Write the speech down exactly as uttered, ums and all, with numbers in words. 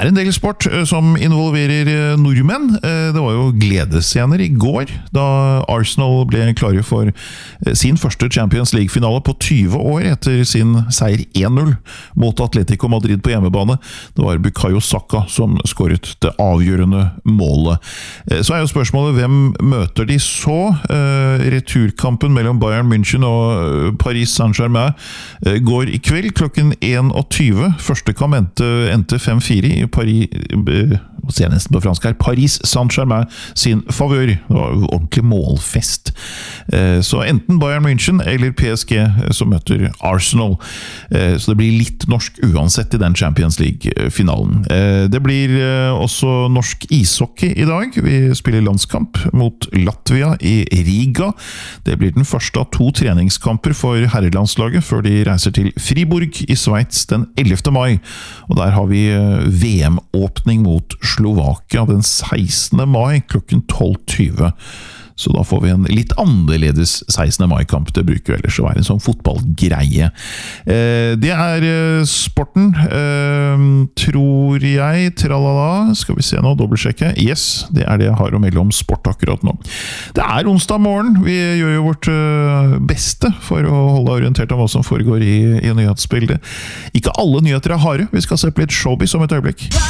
er en del sport som involverer nordmenn. Det var jo gledesscener i går, da Arsenal ble klare for sin første Champions League-finale på tyve år etter sin seier én null mot Atletico Madrid på hjemmebane. Det var Bukayo Saka som skåret det avgjørende målet. Så er jo spørsmålet, hvem møter de så? Returkampen mellom Bayern München og Paris Saint-Germain går i kveld klokken tjueen. Første kamp endte fem fire i Paris, hva sier jeg nesten på fransk her, Paris Saint-Germain sin favør. Det var jo ordentlig målfest. Så enten Bayern München eller P S G som møter Arsenal. Så det blir litt norsk uansett i den Champions League-finalen. Det blir også norsk ishockey i dag. Vi spiller landskamp mot Latvia i Riga. Det blir den første av to treningskamper for herrelandslaget før de reiser til Fribourg i Sveits den ellevte mai. Og der har vi V M-åpning mot Slovakia den sekstende mai klokken tolv tyve. Så da får vi en litt annerledes sekstende mai-kamp. Det bruker jo ellers å være en sånn fotballgreie. Eh, det er eh, sporten, eh, tror jeg. Tralala, skal vi se nå, dobbeltsjekke. Yes, det er det jeg har å melde om sport akkurat nå. Det er onsdag morgen. Vi gjør jo vårt eh, beste for å holde orientert om hva som foregår i, i nyhetsbildet. Ikke alle nyheter er harde. Vi skal se på litt showbiz om et øyeblikk.